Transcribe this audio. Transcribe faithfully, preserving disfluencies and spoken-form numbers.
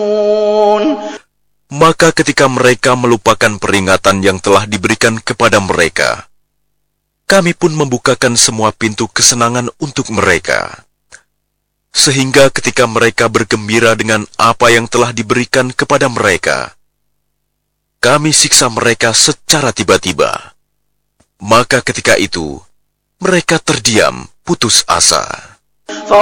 Maka ketika mereka melupakan peringatan yang telah diberikan kepada mereka, kami pun membukakan semua pintu kesenangan untuk mereka. Sehingga ketika mereka bergembira dengan apa yang telah diberikan kepada mereka, kami siksa mereka secara tiba-tiba. Maka ketika itu, mereka terdiam, putus asa.